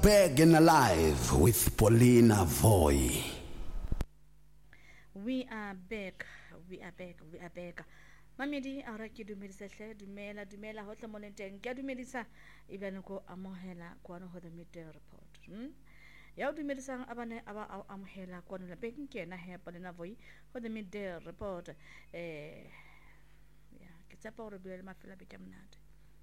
back and alive with Paulina Voy. We are back. Mamedi ara ke dumedisa hle dumela hotla mo lenteng ke dumedisa ibane ko amohela kwano ho the midday report. Ya dumedisang abane aba amohela kwano la beng ke na he Paulina Voy ho the midday report. Ya ke tshepa hore bile mafela be ke monate.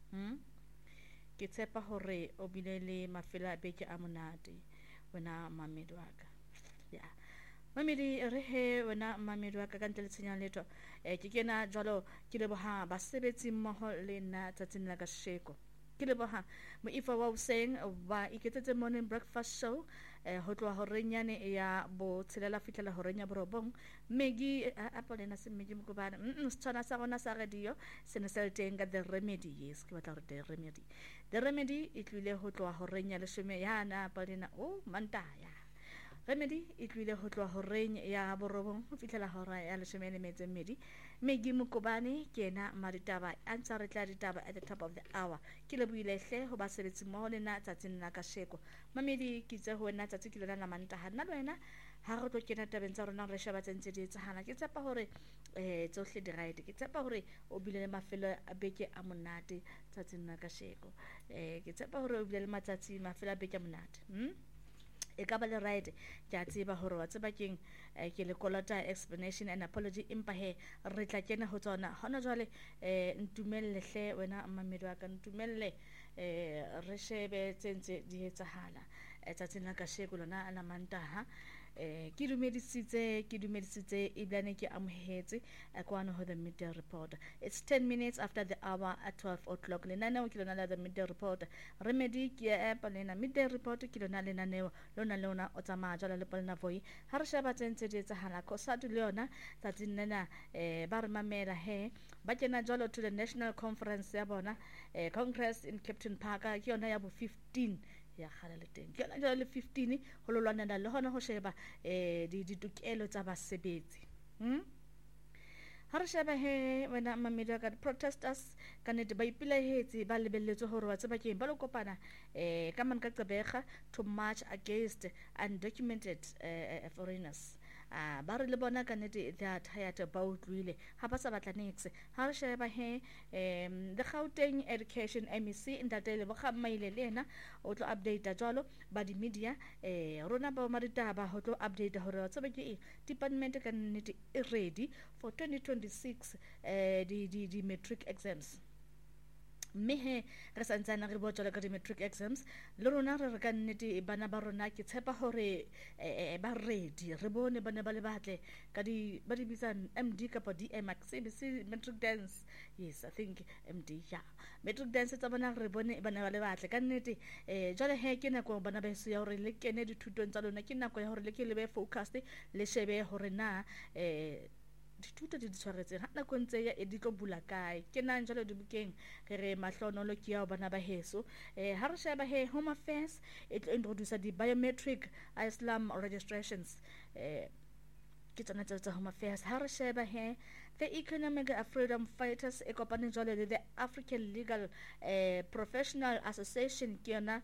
Ke tshepa hore o bile le mafela be ke a monate wena mamedi wa ka. Ya Mamedi re he wena mamedi wa ka ka ntle le tshenyang letho ke kena jwalo ke leboha basebetsi mmoho le nna tsatsing la kasheko ke leboha moifa wa useng ba iketsetse morning breakfast show ho tloha horenyane ya bo tshelela fitlela horenya borobong megi apolena se megi mokobana setswana sa rona sa radio se ne se teng ka the remedy. Yes ke batla re the remedy e tlile ho tloha horenya le shome yana apolena mantaya Remedy e tlile ho tloha horeng ya borobong ho fihlela hora ya 12 megi mokobane ke ena maditaba a ntse re tla ditaba at the top of the hour ke le buile hle ho basebetsi mmoho le na tsatsing la kasheko mamedi ke tse ho nna tsatsi ke lona la mantaha nna le wena ha re tlo kena tabeng tsa rona re sheba tsentse di etsahana ke tsepa hore tsohle di right ke tsepa hore o bile le mafelo a beke a monate tsatsing la kasheko ke tsepa hore o bile le matsatsi mafelo a beke a monate e ka ba le right ke a tseba hore wa tseba keng ke le kolota explanation and apology empa he re tla kena ho tsona hona jwale ntumelle hle wena mamedi wa ka ntumelle re shebe tsentse di etsahala tsatsing la kasheko lona la mantaha ke dumedisitse ibane ke amohetse kwano ho the midday report. It's 10 minutes after the hour at 12 o'clock lenaneo ke lona la the midday report remedy ke app lena midday report ke lona lenaneo lona o tsamaya jwala le Paulina Voy ha re sheba tsentse di etsahala kosatu le yona tsatsing nena ba re mamela he ba kena jwalo to the national conference ya bona congress in Captain Park ke yona ya bo 15 ya khala le teng ke yona le 15 ho lo lwanela le hona ho sheba ditokelo tsa basebetsi ha re sheba he wena mamedi ka protesters ka ne ba ipilahetse ba lebelletse hore wa tseba keng ba lo kopana ka man ka Gqeberha to march against undocumented foreigners ba re le bona ka nete they are tired ba utlwile ha ba sa batla nix ha re sheba he the Gauteng Education MEC ntatele bo kgamaile le ena o tlo update jwalo ba di media rona ba maritaba ho tlo update hore wa tseba ke department ka nete e ready for 2026 di matric exams mme he re santsana re botsa ka di-matric exams le rona re ka nnete bana ba rona ke tshepa hore ba ready re bone bana ba le batle ka ba di bitsa MD kapa DM CBC matric dance. Yes, I think MD matric dance tsa bona re bone bana ba le batle ka nnete jwale he ke nako bana ba se ya hore le kene dithutong tsa lona ke nako ya hore le ke le be focused le shebe hore na dithuto di tshwaretse ha nako ntse ya di tlo bula kae ke nang jalo dibukeng re mahlonolo ke ya bana ba heso ha re sheba he Home Affairs e tlo introduce di biometric Islam registrations ke tsona tsa Home Affairs ha re sheba he the Economic Freedom Fighters e kopane jalo le the African Legal Professional Association ke yona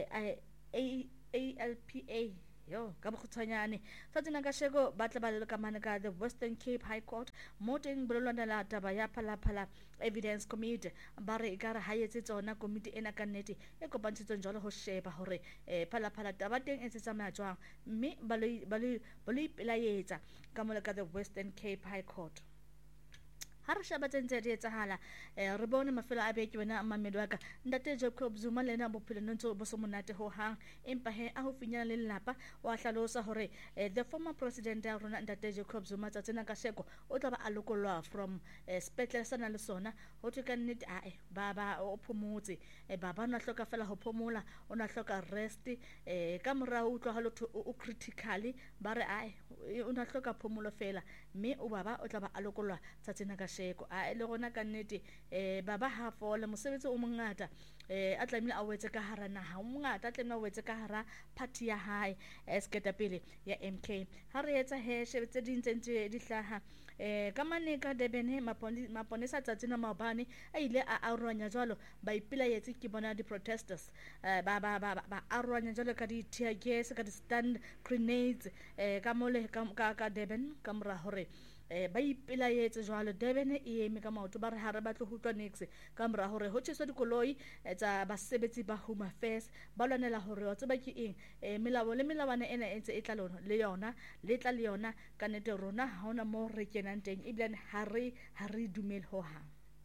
ALPA ka bokgutshwanyane tsatsing ka sheko ba tla ba le kamana ka the Western Cape High Court moting bololwana la taba ya phalaphala evidence committee ba re ikare ha etse tsona committee ena ka nnete e kopantshitsweng jalo ho sheba hore phalaphala taba teng e tsamaya jwang mme ba le ipelayetsa ka mola ka the Western Cape High Court ha re sheba tsentse di etsahala re bone mafelo a beke wena mamedi wa ka ntate Jacob Zuma lena bophelo ntse bo se monate ho hang empa he a ho finyana le lelapa wa hlalosa hore the former president ya rona ntate Jacob Zuma tsatsena ka sheko o tla ba a lokolwa from spetlele sana le sona ho thwe ka nnete baba o phomotse baba na hloka fela ho phomola o na hloka rest ka morao utlwa ha lotho o critically ba re o na hloka phomulo fela mme o baba o tla ba a lokolwa tsatsena ka sheko le gona ka nnete baba ha fola mosebetsi o mongata a tlamile a wetse ka hara naha o mongata a tlamile a wetse ka hara party ya hae sketa pele ya MK ha re etsa he shebetse di ntse di hlaha ka Maneka Durban maponesa tsatsing a maobane a ile a arwanya jwalo ba ipilaetse ke bona di-protesters ba arwanya jwalo ka di-tear gas ka di-stand grenades ka mole ka Durban ka mora hore ba ipilaetse jwalo Durban e eme ka maoto ba re ha re batle ho utlwa next ka mora hore ho tsheswa dikoloi tsa basebetsi ba Home Affairs ba lwanela hore wa tseba ke eng melao le melawana ena e ntse e tla le yona ka nete rona ha ona mo re kenang teng ebile ha re dumele ho hang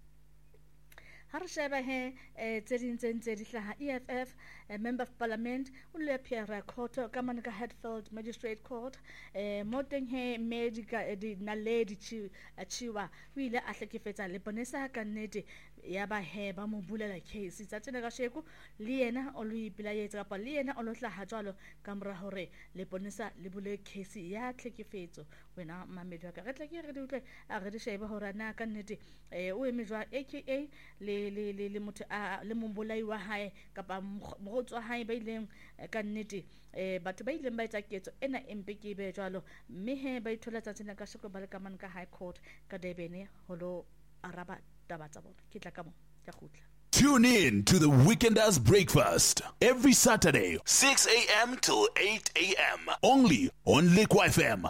ha re sheba tse ding tse di hlaha EFF member of parliament o le Pierre Khotho ka Maneka Hatfield Magistrate Court mo teng medical di naledi chiwa o ile a hlekefetsa le bonesa ka nnete ya ba ba mo bulela case tsa tsena ka sheku le yena o lo ipilaetsa kapa le yena o lo hlaha jwalo ka mora hore le bonesa le bule case ya hlekefetso wena mamedi wa ka re tleke re di utlwe a re di shebe hore na ka nnete o eme jwa aka le motho le mombolai wa hae kapa mogotso wa hae ba ileng ka nnete batho ba ileng ba etsa ketso ena empe ke be jwalo mme ba ithola tsatsena ka sheko ba le ka Maneka High Court ka Durban ho lo araba taba tsa bona ke tla ka mo ka khutla. Tune in to the Weekenders Breakfast every Saturday, 6 a.m. till 8 a.m. Only on Lekwa FM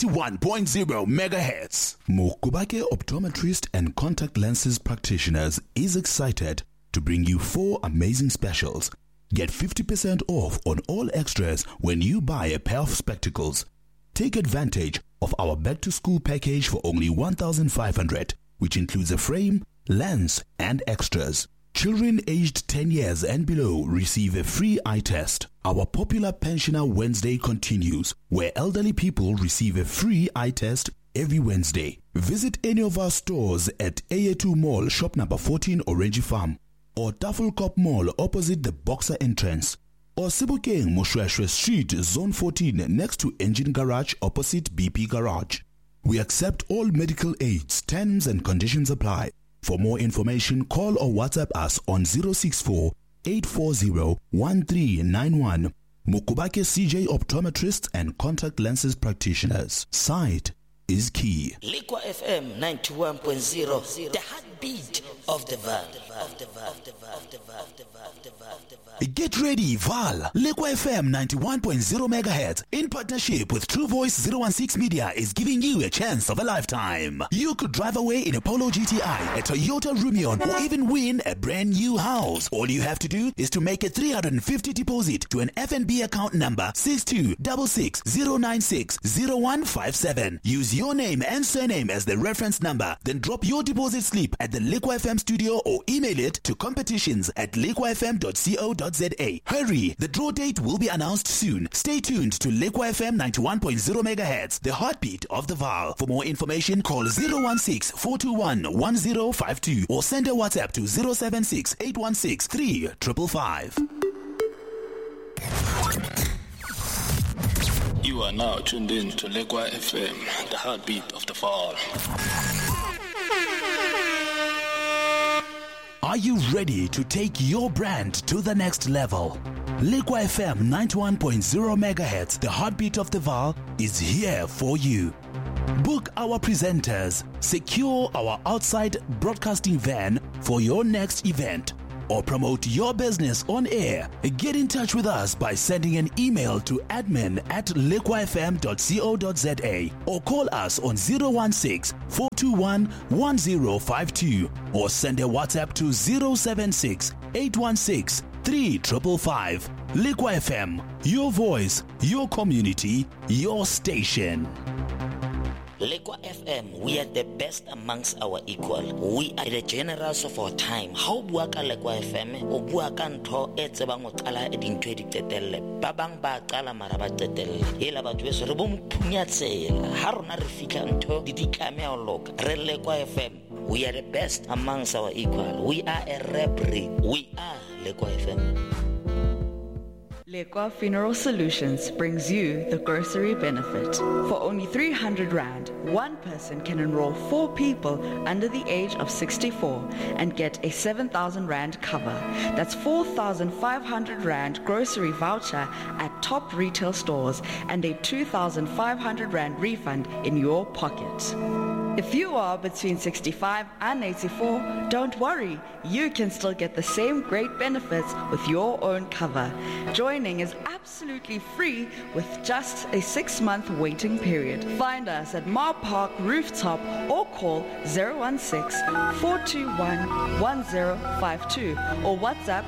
91.0 megahertz. Mokubake Optometrist and Contact Lenses Practitioners is excited to bring you 4 amazing specials. Get 50% off on all extras when you buy a pair of spectacles. Take advantage of our back-to-school package for only 1,500, which includes a frame, lens, and extras. Children aged 10 years and below receive a free eye test. Our popular Pensioner Wednesday continues, where elderly people receive a free eye test every Wednesday. Visit any of our stores at AA2 Mall, shop number 14, Orange Farm, or Tafelkop Mall opposite the Boxer entrance, or Sebokeng Moshweshwe Street, Zone 14, next to Engine Garage opposite BP Garage. We accept all medical aids. Terms and conditions apply. For more information, call or WhatsApp us on 064 840 1391. Mukubake CJ Optometrists and Contact Lenses Practitioners. Sight is key. Lekwa FM 91.0, the heartbeat of the Vaal. Get ready, Vaal. Lekwa FM 91.0 megahertz in partnership with True Voice 016 Media is giving you a chance of a lifetime. You could drive away in a Polo GTI, a Toyota Rumion, or even win a brand new house. All you have to do is to make a 350 deposit to an FNB account number 626609600157. Use your name and surname as the reference number, then drop your deposit slip at the Lekwa FM studio or email it to competitions@lekwafm.co.za. Hurry, the draw date will be announced soon. Stay tuned to Lekwa FM 91.0 megahertz, the heartbeat of the Vaal. For more information, call 016-421-1052 or send a WhatsApp to 076-816-3555. You are now tuned in to Lekwa FM, the heartbeat of the Vaal. Are you ready to take your brand to the next level? Lekwa FM 91.0 megahertz, the heartbeat of the Vaal, is here for you. Book our presenters, secure our outside broadcasting van for your next event, or promote your business on air. Get in touch with us by sending an email to admin@lekwafm.co.za or call us on 016-421-1052 or send a WhatsApp to 076-816-3555. Lekwa FM, your voice, your community, your station. Lekwa FM, we are the best amongst our equal. We are the generals of our time. How bua ka Lekwa FM, o bua ka ntho e tsebang o qala e dintho di tetelle. Ba bang ba qala mara ba tetelle. Hela batho beso re bo mphunya-tsela. Ha rona re fihla ntho di tlameha ho loka. Re Lekwa FM, we are the best amongst our equal. We are a referee. We are Lekwa FM. Lekwa Funeral Solutions brings you the grocery benefit. For only 300 Rand, one person can enroll 4 people under the age of 64 and get a 7,000 Rand cover. That's 4,500 Rand grocery voucher at top retail stores and a 2,500 Rand refund in your pocket. If you are between 65 and 84, don't worry. You can still get the same great benefits with your own cover. Joining is absolutely free with just a 6-month waiting period. Find us at Mar Park Rooftop or call 016-421-1052 or WhatsApp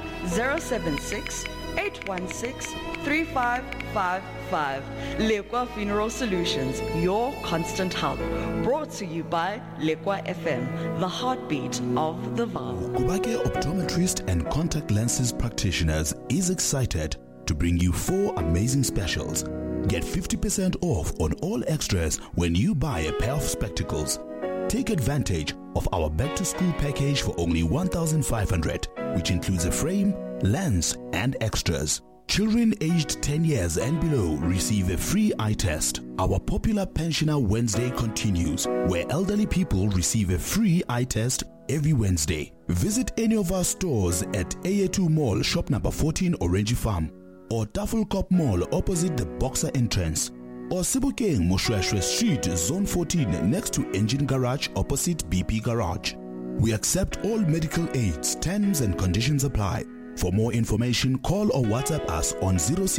076-816-3555. Lekwa Funeral Solutions, your constant help. Brought to you by Lekwa FM, the heartbeat of the Vaal. Mokubake Optometrist and Contact Lenses Practitioners is excited to bring you 4 amazing specials. Get 50% off on all extras when you buy a pair of spectacles. Take advantage of our back-to-school package for only 1,500, which includes a frame, lens, and extras. Children aged 10 years and below receive a free eye test. Our popular Pensioner Wednesday continues, where elderly people receive a free eye test every Wednesday. Visit any of our stores at AA2 Mall, shop number 14, Orange Farm, or Tafelkop Mall opposite the Boxer entrance, or Sebokeng Moshweshwe Street, Zone 14, next to Engine Garage opposite BP Garage. We accept all medical aids. Terms and conditions apply. For more information, call or WhatsApp us on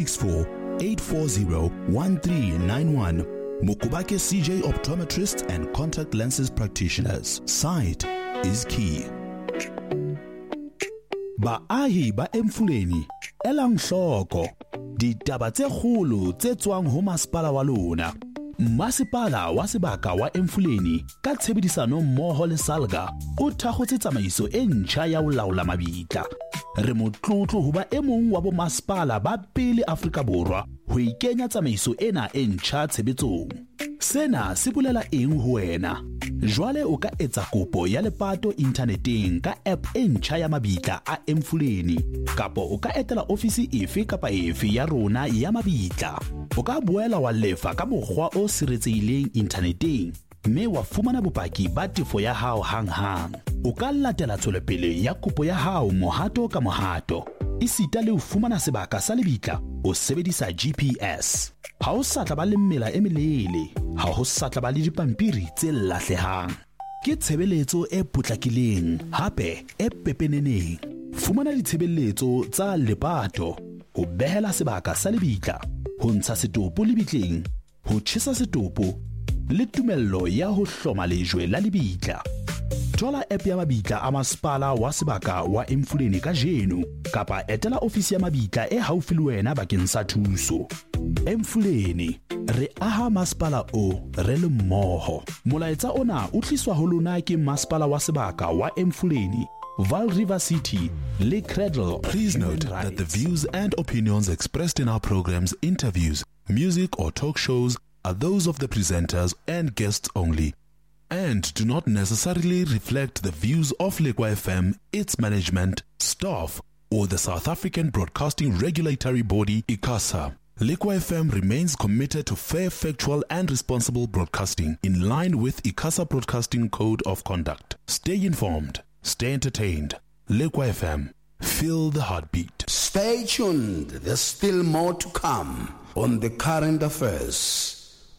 064-840-1391. Mokubake CJ Optometrists and Contact Lenses Practitioners. Sight is key. Baahi ba Emfuleni, elang hloko. Ditaba tse kgolo tse tswang ho masepala wa lona. Masepala wa sebaka wa Emfuleni ka tshebedisano mmoho le Salga o thakgotse tsamaiso e ntjha ya ho laola mabitla. Re motlotlo ho ba e mong wa bo masepala ba pele Afrika Borwa ho ikenya tsamaiso ena e ntjha tshebetsong. Sena se bolela eng ho wena? Jwale o ka etsa kopo ya lepato inthaneteng ka app e ntjha ya mabitla a Emfuleni, kapo o ka etela ofisi efe kapa efe ya rona ya mabitla. O ka boela wa lefa ka mokgwa o siretsehileng inthaneteng, mme wa fumana bopaki ba tefo ya hao hang-hang. O ka latela tswelopele ya kopo ya hao mohato ka mohato. Isita le ho fumana sebaka sa lebitla o sebedisa GPS. Ha o sa tla ba le mmela e melele, ha ho sa tla ba le dipampiri tse lahlehang. Ke tshebeletso e potlakileng, hape e pepeneneng. Fumana ditshebeletso tsa lepato, ho behela sebaka sa lebitla, ho ntsha setopo lebitleng, ho tjhesa setopo, le tumello ya ho hloma lejwe la lebitla. Thola app ya mabitla a masepala wa sebaka wa Emfuleni ka jeno, kapa etela ofisi ya mabitla e haufi le wena bakeng sa thuso. Emfuleni, re aha masepala o re le mmoho. Molaetsa ona o tliswa ho lona ke masepala wa sebaka wa Emfuleni, Vaal River City, le Cradle. Please note that the views and opinions expressed in our programs, interviews, music or talk shows are those of the presenters and guests only, and do not necessarily reflect the views of Lekwa FM, its management, staff, or the South African Broadcasting Regulatory Body, ICASA. Lekwa FM remains committed to fair, factual, and responsible broadcasting in line with ICASA Broadcasting Code of Conduct. Stay informed, stay entertained. Lekwa FM, feel the heartbeat. Stay tuned, there's still more to come on the current affairs.